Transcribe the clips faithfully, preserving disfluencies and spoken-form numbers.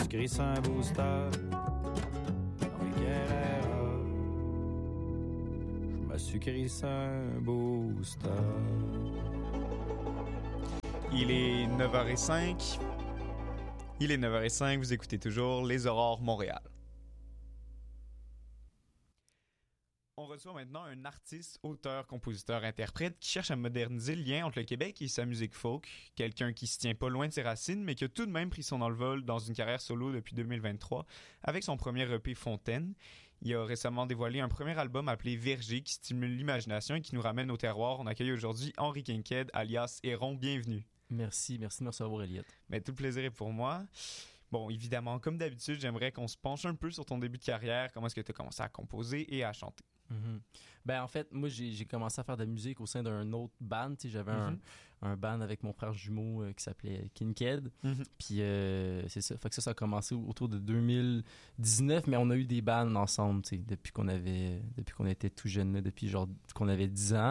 suis crissé un booster. Non mais quelle erreur. Je me suis crissé un booster. Il est neuf heures cinq. Il est neuf heures cinq, vous écoutez toujours Les Aurores Montréal. On reçoit maintenant un artiste, auteur, compositeur, interprète qui cherche à moderniser le lien entre le Québec et sa musique folk. Quelqu'un qui se tient pas loin de ses racines, mais qui a tout de même pris son envol dans une carrière solo depuis deux mille vingt-trois avec son premier E P Fontaine. Il a récemment dévoilé un premier album appelé Verger qui stimule l'imagination et qui nous ramène au terroir. On accueille aujourd'hui Henri Kinkade, alias Héron. Bienvenue. Merci, merci de me recevoir, Elliot. Mais tout le plaisir est pour moi. Bon, évidemment, comme d'habitude, j'aimerais qu'on se penche un peu sur ton début de carrière. Comment est-ce que tu as commencé à composer et à chanter? Mm-hmm. Ben en fait, moi j'ai, j'ai commencé à faire de la musique au sein d'un autre band. Tu sais, j'avais mm-hmm. un, un band avec mon frère jumeau euh, qui s'appelait Kinkade. Mm-hmm. Puis euh, c'est ça. Fait que ça, ça a commencé autour de deux mille dix-neuf, mais on a eu des bands ensemble, tu sais, depuis qu'on avait, depuis qu'on était tout jeune, là, depuis genre qu'on avait dix ans.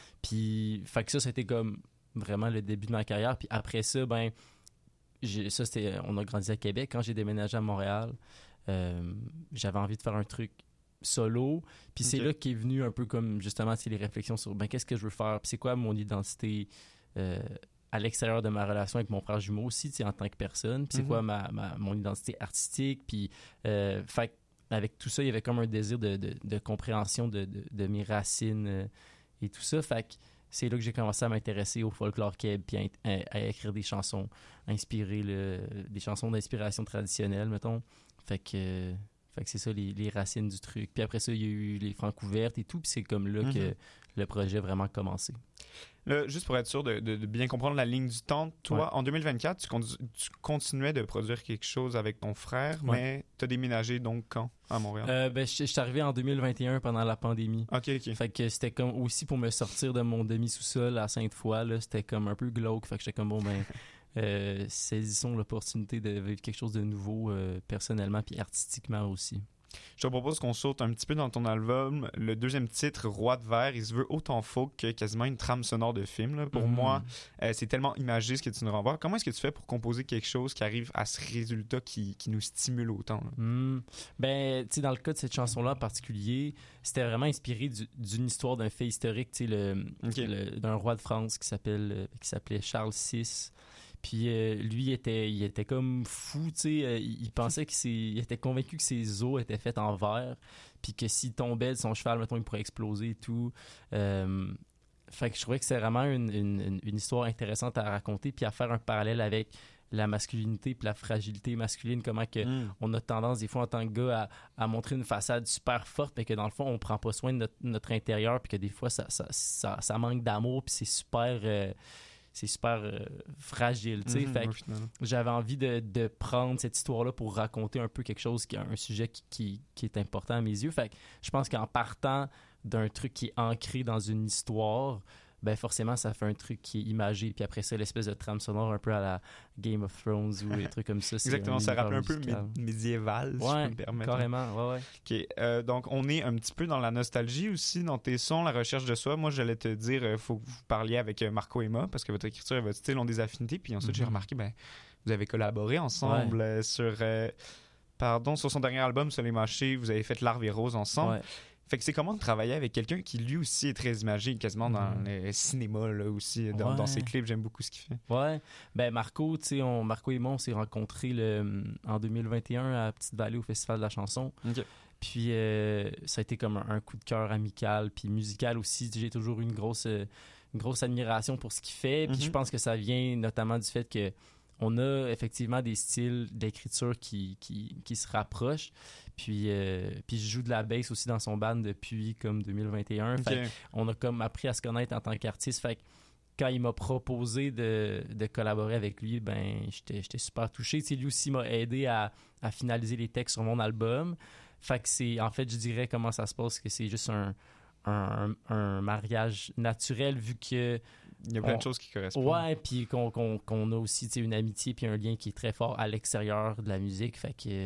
Puis fait que ça, c'était comme vraiment le début de ma carrière. Puis après ça, ben j'ai, ça c'était, on a grandi à Québec. Quand j'ai déménagé à Montréal, euh, j'avais envie de faire un truc solo, puis okay. c'est là qu'est venu un peu comme justement les réflexions sur ben qu'est-ce que je veux faire, puis c'est quoi mon identité euh, à l'extérieur de ma relation avec mon frère jumeau aussi, tu sais, en tant que personne, puis mm-hmm. c'est quoi ma, ma mon identité artistique, puis euh, fait avec tout ça il y avait comme un désir de, de, de compréhension de, de, de mes racines euh, et tout ça, fait que c'est là que j'ai commencé à m'intéresser au folklore keb puis à, à, à écrire des chansons inspirées le, des chansons d'inspiration traditionnelle mettons, fait que Fait que c'est ça, les, les racines du truc. Puis après ça, il y a eu les Francouvertes et tout, puis c'est comme là mm-hmm. que le projet a vraiment commencé. Là, juste pour être sûr de, de, de bien comprendre la ligne du temps, toi, ouais. en deux mille vingt-quatre, tu, con- tu continuais de produire quelque chose avec ton frère, ouais. mais tu as déménagé donc quand à Montréal? Euh, ben, je suis arrivé en deux mille vingt et un pendant la pandémie. OK, OK. Fait que c'était comme aussi pour me sortir de mon demi-sous-sol à Sainte-Foy, là, c'était comme un peu glauque. Fait que j'étais comme, bon, ben... Euh, saisissons l'opportunité de vivre quelque chose de nouveau euh, personnellement puis artistiquement aussi. Je te propose qu'on saute un petit peu dans ton album. Le deuxième titre, Roi de verre, il se veut autant folk que quasiment une trame sonore de film. Là. Pour mm-hmm. moi, euh, c'est tellement imagé ce que tu nous renvoies. Comment est-ce que tu fais pour composer quelque chose qui arrive à ce résultat qui, qui nous stimule autant? Là? Mm. Ben, tu sais, dans le cas de cette chanson-là en particulier, c'était vraiment inspiré du, d'une histoire d'un fait historique, tu sais, le, okay. le, d'un roi de France qui s'appelle, qui s'appelait Charles six. Puis euh, lui, il était, il était comme fou, tu sais. Euh, il, il pensait qu'il était convaincu que ses os étaient faits en verre, puis que s'il tombait de son cheval, mettons, il pourrait exploser et tout. Euh, fait que je trouvais que c'est vraiment une, une, une histoire intéressante à raconter, puis à faire un parallèle avec la masculinité puis la fragilité masculine, comment que mm. on a tendance des fois en tant que gars à, à montrer une façade super forte, mais que dans le fond, on prend pas soin de notre, notre intérieur, puis que des fois, ça, ça, ça, ça manque d'amour, puis c'est super... Euh, c'est super euh, fragile, tu sais. Mm-hmm, fait que j'avais envie de, de prendre cette histoire-là pour raconter un peu quelque chose qui a un sujet qui, qui, qui est important à mes yeux. Fait que je pense qu'en partant d'un truc qui est ancré dans une histoire, ben forcément, ça fait un truc qui est imagé. Puis après ça, l'espèce de trame sonore un peu à la Game of Thrones ou des trucs comme ça. Exactement, ça rappelle un peu mé- médiéval, si ouais, je peux me permettre. Carrément, ouais, ouais. OK, euh, donc on est un petit peu dans la nostalgie aussi, dans tes sons, la recherche de soi. Moi, j'allais te dire, il euh, faut que vous parliez avec euh, Marco Emma, parce que votre écriture et votre style ont des affinités. Puis ensuite, mm-hmm. j'ai remarqué, ben, vous avez collaboré ensemble ouais. euh, sur... Euh, pardon, sur son dernier album, Soleil Mâché, vous avez fait Larve et Rose ensemble. Ouais. Fait que c'est comment de travailler avec quelqu'un qui lui aussi est très imagé, quasiment dans mmh. le cinéma là aussi, dans, ouais. dans ses clips, j'aime beaucoup ce qu'il fait. Ouais, ben Marco, tu sais, on, Marco et moi, on s'est rencontrés le, en deux mille vingt et un à Petite-Vallée au Festival de la chanson. Okay. Puis euh, ça a été comme un, un coup de cœur amical, puis musical aussi. J'ai toujours eu une grosse, une grosse admiration pour ce qu'il fait. Puis mmh. je pense que ça vient notamment du fait que on a effectivement des styles d'écriture qui, qui, qui se rapprochent. Puis, euh, puis je joue de la bass aussi dans son band depuis comme deux mille vingt et un. Okay. Fait on a comme appris à se connaître en tant qu'artiste. Fait que quand il m'a proposé de, de collaborer avec lui, ben j'étais, j'étais super touché. Tu sais, lui aussi m'a aidé à, à finaliser les textes sur mon album. Fait que c'est, en fait, je dirais comment ça se passe, que c'est juste un... Un, un mariage naturel vu que il y a plein on, de choses qui correspondent. Ouais, puis qu'on, qu'on, qu'on a aussi une amitié puis un lien qui est très fort à l'extérieur de la musique. Fait que,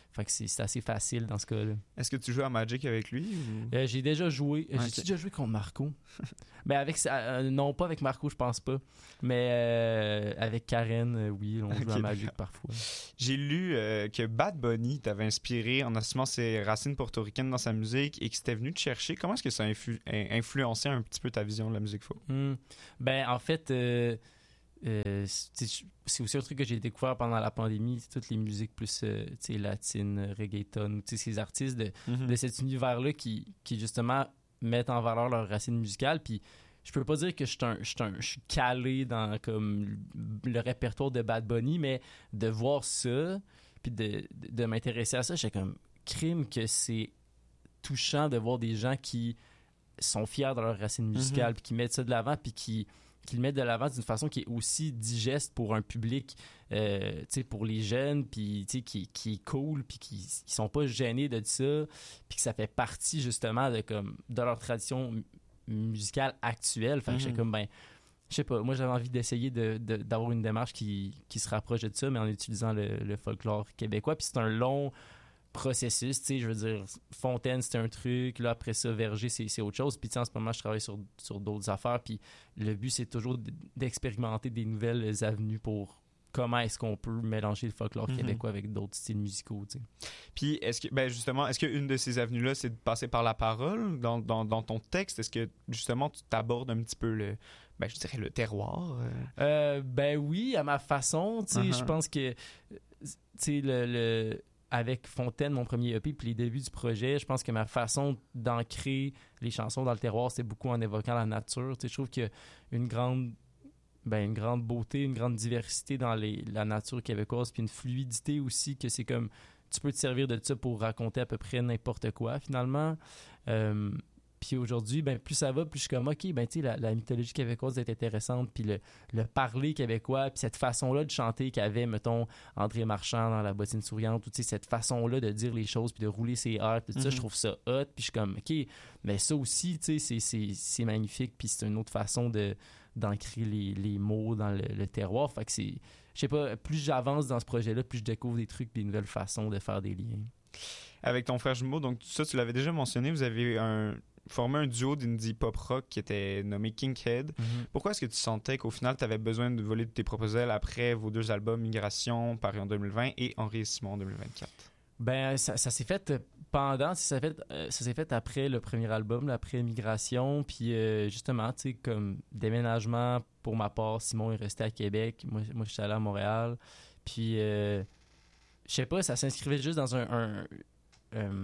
Fait que c'est, c'est assez facile dans ce cas-là. Est-ce que tu joues à Magic avec lui? Ou... Euh, j'ai déjà joué. Okay. J'ai déjà joué contre Marco. ben avec euh, non, pas avec Marco, je pense pas. Mais euh, avec Karen, euh, oui, on joue okay, à Magic parfois. J'ai lu euh, que Bad Bunny t'avait inspiré en assumant ses racines portoricaines dans sa musique et que c'était venu te chercher. Comment est-ce que ça a influ- influencé un petit peu ta vision de la musique folk? Mm. Ben, en fait... Euh, Euh, c'est, c'est aussi un truc que j'ai découvert pendant la pandémie, toutes les musiques plus euh, latines, reggaeton, ces artistes de, mm-hmm. de cet univers-là qui, qui justement mettent en valeur leurs racines musicales. Puis je peux pas dire que je suis, un, je suis, un, je suis calé dans comme, le répertoire de Bad Bunny, mais de voir ça, puis de, de, de m'intéresser à ça, j'étais comme crime que c'est touchant de voir des gens qui sont fiers de leurs racines musicales, mm-hmm. puis qui mettent ça de l'avant, puis qui qu'ils le mettent de l'avant d'une façon qui est aussi digeste pour un public, euh, pour les jeunes, puis qui, qui est cool, puis qui ne sont pas gênés de ça, puis que ça fait partie justement de, comme, de leur tradition musicale actuelle. Fait que mm-hmm. j'étais comme, ben, je sais pas, moi j'avais envie d'essayer de, de, d'avoir une démarche qui, qui se rapproche de ça, mais en utilisant le, le folklore québécois. Puis c'est un long processus, tu sais, je veux dire, Fontaine, c'était un truc, là, après ça, Verger, c'est, c'est autre chose, puis tu sais, en ce moment, je travaille sur, sur d'autres affaires, puis le but, c'est toujours d'expérimenter des nouvelles avenues pour comment est-ce qu'on peut mélanger le folklore mm-hmm. québécois avec d'autres styles musicaux, tu sais. Puis, est-ce que, ben justement, est-ce qu'une de ces avenues-là, c'est de passer par la parole dans, dans, dans ton texte? Est-ce que, justement, tu t'abordes un petit peu le, ben, je dirais, le terroir? Euh... Euh, ben oui, à ma façon, tu sais, uh-huh. je pense que, tu sais, le... le avec Fontaine, mon premier E P, puis les débuts du projet, je pense que ma façon d'ancrer les chansons dans le terroir, c'est beaucoup en évoquant la nature. Tu sais, je trouve qu'il y a une grande, ben, une grande beauté, une grande diversité dans les, la nature québécoise, puis une fluidité aussi, que c'est comme, tu peux te servir de ça pour raconter à peu près n'importe quoi, finalement. Euh, Puis aujourd'hui, ben, plus ça va, plus je suis comme, OK, ben, tu sais, la, la mythologie québécoise est intéressante, puis le, le parler québécois, puis cette façon-là de chanter qu'avait, mettons, André Marchand dans La Bottine Souriante, ou tu sais, cette façon-là de dire les choses, puis de rouler ses airs, puis tout mm-hmm. ça, je trouve ça hot, puis je suis comme, OK, mais ça aussi, tu sais, c'est, c'est, c'est magnifique, puis c'est une autre façon de, d'ancrer les, les mots dans le, le terroir. Fait que c'est, je sais pas, plus j'avance dans ce projet-là, plus je découvre des trucs, des nouvelles façons de faire des liens. Avec ton frère jumeau, donc ça, tu l'avais déjà mentionné, vous avez un... formé un duo d'indie pop rock qui était nommé Kinkhead. Mm-hmm. Pourquoi est-ce que tu sentais qu'au final, tu avais besoin de voler de tes propres ailes après vos deux albums Migration, paru en deux mille vingt, et Henri et Simon en deux mille vingt-quatre? Ben, ça, ça s'est fait pendant, ça s'est fait, euh, ça s'est fait après le premier album, là, après Migration, puis euh, justement, tu sais, comme déménagement, pour ma part, Simon est resté à Québec, moi, moi je suis allé à Montréal, puis euh, je sais pas, ça s'inscrivait juste dans un... un euh,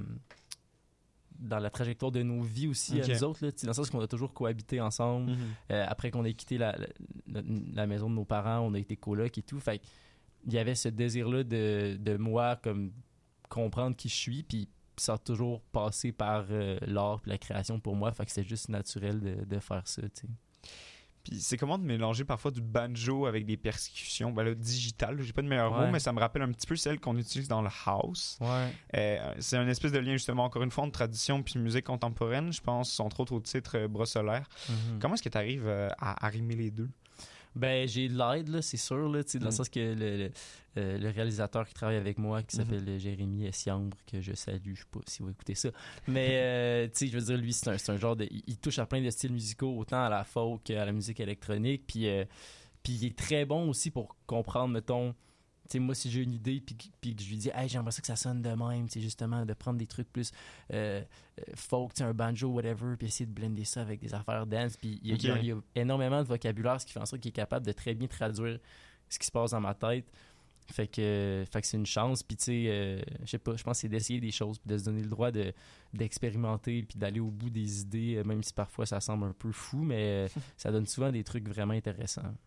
dans la trajectoire de nos vies aussi, okay. à nous autres, là, dans le sens qu'on a toujours cohabité ensemble. Mm-hmm. Euh, après qu'on ait quitté la, la, la maison de nos parents, on a été coloc et tout. Fait il y avait ce désir-là de, de moi, comme comprendre qui je suis, puis ça a toujours passé par euh, l'art et la création pour moi. Fait que c'était juste naturel de, de faire ça, tu sais. Puis c'est comment de mélanger parfois du banjo avec des percussions, ben là, digitales, j'ai pas de meilleur ouais. mot, mais ça me rappelle un petit peu celle qu'on utilise dans le house. Ouais. Euh, c'est un espèce de lien justement, encore une fois, entre tradition puis musique contemporaine, je pense, entre autres au titre euh, Brossolaire. Mm-hmm. Comment est-ce que tu arrives euh, à arrimer les deux? Ben, j'ai de l'aide, là, c'est sûr, là, dans mm. le sens que le, le, euh, le réalisateur qui travaille avec moi, qui s'appelle mm-hmm. Jérémy Essiambre, que je salue, je sais pas si vous écoutez ça, mais, euh, tu sais, je veux dire, lui, c'est un, c'est un genre de... Il, il touche à plein de styles musicaux, autant à la folk qu'à la musique électronique, puis euh, puis il est très bon aussi pour comprendre, mettons... Tu sais, moi, si j'ai une idée puis, puis que je lui dis « Hey, j'aimerais ça que ça sonne de même », tu sais, justement, de prendre des trucs plus euh, folk, tu sais, un banjo, whatever, puis essayer de blender ça avec des affaires dance. Puis il y, okay. y, y a énormément de vocabulaire, ce qui fait en sorte qu'il est capable de très bien traduire ce qui se passe dans ma tête. Fait que, fait que c'est une chance. Puis, tu sais, euh, je sais pas, je pense que c'est d'essayer des choses, puis de se donner le droit de, d'expérimenter, puis d'aller au bout des idées, même si parfois ça semble un peu fou, mais ça donne souvent des trucs vraiment intéressants.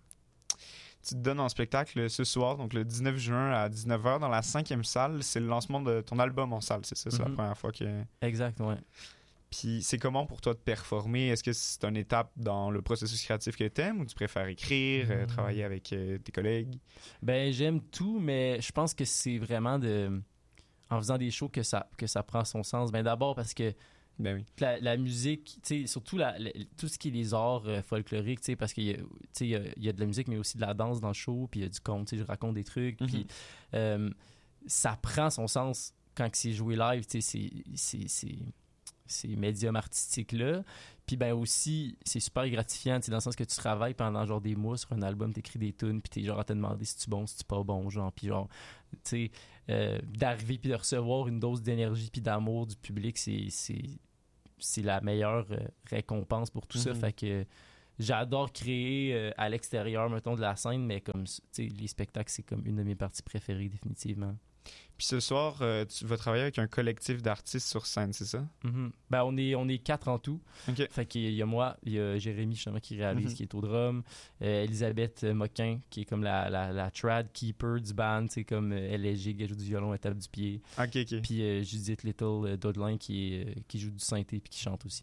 Tu te donnes en spectacle ce soir, donc le dix-neuf juin à dix-neuf heures dans la cinquième salle. C'est le lancement de ton album en salle, c'est ça? C'est mm-hmm. la première fois que... Exact, ouais. Puis c'est comment pour toi de performer? Est-ce que c'est une étape dans le processus créatif que tu aimes ou tu préfères écrire, mm-hmm. euh, travailler avec euh, tes collègues? Ben, j'aime tout, mais je pense que c'est vraiment de... en faisant des shows que ça, que ça prend son sens. Ben, d'abord parce que Ben oui. La, la musique, tu sais, surtout la, la, tout ce qui est les arts euh, folkloriques, tu sais, parce qu'il y a, tu sais, il y a, il y a de la musique, mais aussi de la danse dans le show, puis il y a du conte, tu sais, je raconte des trucs, mm-hmm. puis euh, ça prend son sens quand c'est joué live, tu sais, c'est, c'est, c'est, ces médiums artistiques-là. Puis ben aussi, c'est super gratifiant, dans le sens que tu travailles pendant genre des mois sur un album, t'écris des tunes, puis t'es genre à te demander si tu bon, si tu pas bon, genre, puis genre, tu sais, euh, d'arriver puis de recevoir une dose d'énergie puis d'amour du public, c'est, c'est, c'est la meilleure euh, récompense pour tout mm-hmm. ça. Fait que j'adore créer euh, à l'extérieur, mettons, de la scène, mais comme, tu sais, les spectacles, c'est comme une de mes parties préférées, définitivement. Puis ce soir, euh, tu vas travailler avec un collectif d'artistes sur scène, c'est ça? Mm-hmm. Ben, on est, on est quatre en tout. Okay. Fait qu'il y a moi, il y a Jérémy, justement, qui réalise, mm-hmm. qui est au drum. Euh, Elisabeth Moquin, qui est comme la, la, la trad keeper du band. C'est comme euh, L G, qui joue du violon, elle tape du pied. OK, OK. Puis euh, Judith Little euh, Dodelin, qui, est, euh, qui joue du synthé puis qui chante aussi.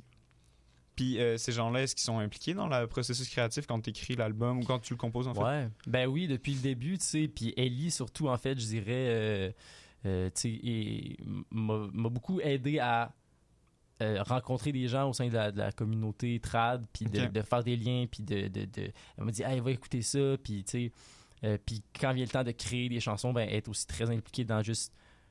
Puis euh, ces gens-là, est-ce qu'ils sont impliqués dans le processus créatif quand tu écris l'album ou quand tu le composes, en fait? Ouais, ben oui, depuis le début, tu sais. Puis Ellie, surtout, en fait, je dirais, euh, euh, tu sais, et m'a, m'a beaucoup aidé à euh, rencontrer des gens au sein de la, de la communauté trad, puis de, okay. de faire des liens, puis de, de, de... Elle m'a dit, hey, va écouter ça, puis tu sais, euh, puis quand vient le temps de créer des chansons, ben être aussi très impliqué dans juste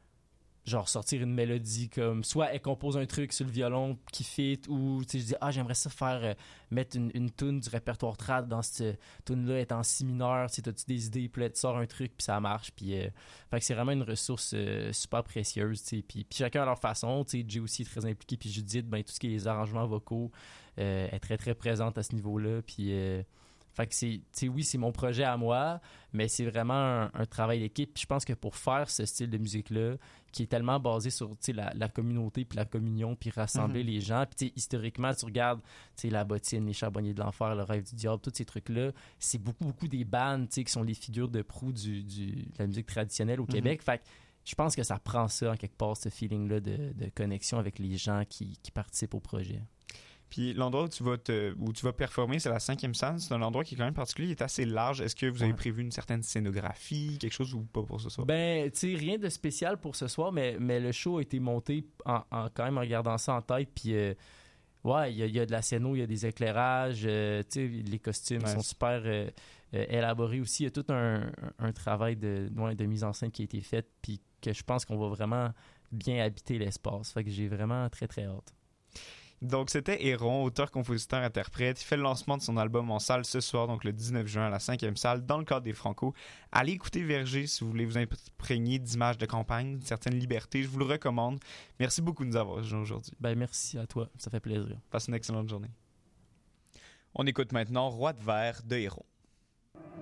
genre sortir une mélodie, comme soit elle compose un truc sur le violon qui fit, ou tu sais, je dis ah j'aimerais ça faire euh, mettre une, une tune du répertoire trad dans cette tune là, est en si mineur, tu sais, t'as-tu des idées, puis là tu sors un truc puis ça marche, puis euh, fait que c'est vraiment une ressource euh, super précieuse, tu sais, puis, puis chacun à leur façon, tu sais, Jay aussi est très impliqué, puis Judith, ben tout ce qui est les arrangements vocaux euh, est très très présente à ce niveau là, puis euh, fait que c'est, tu sais, oui, c'est mon projet à moi, mais c'est vraiment un, un travail d'équipe. Puis je pense que pour faire ce style de musique-là, qui est tellement basé sur, tu sais, la, la communauté, puis la communion, puis rassembler mm-hmm. les gens. Puis, tu sais, historiquement, tu regardes, tu sais, La Bottine, Les Charbonniers de l'Enfer, Le Rêve du Diable, tous ces trucs-là, c'est beaucoup, beaucoup des bandes, tu sais, qui sont les figures de proue du, du, de la musique traditionnelle au mm-hmm. Québec. Fait que je pense que ça prend ça, en quelque part, ce feeling-là de, de connexion avec les gens qui, qui participent au projet. Puis l'endroit où tu vas te, où tu vas performer, c'est la cinquième salle. C'est un endroit qui est quand même particulier, il est assez large. Est-ce que vous avez ouais. prévu une certaine scénographie, quelque chose ou pas pour ce soir? Ben, tu sais, rien de spécial pour ce soir, mais, mais le show a été monté en, en quand même en gardant ça en tête. Puis euh, ouais, il y, y a de la scéno, il y a des éclairages, euh, tu sais, les costumes nice. sont super euh, euh, élaborés aussi. Il y a tout un, un travail de, ouais, de mise en scène qui a été fait, puis que je pense qu'on va vraiment bien habiter l'espace. Fait que j'ai vraiment très très hâte. Donc, c'était Héron, auteur, compositeur, interprète. Il fait le lancement de son album en salle ce soir, donc le dix-neuf juin à la cinquième salle, dans le cadre des Franco. Allez écouter Verger si vous voulez vous imprégner d'images de campagne, d'une certaine liberté. Je vous le recommande. Merci beaucoup de nous avoir rejoints aujourd'hui. Ben, merci à toi. Ça fait plaisir. Passe une excellente journée. On écoute maintenant Roi de verre de Héron.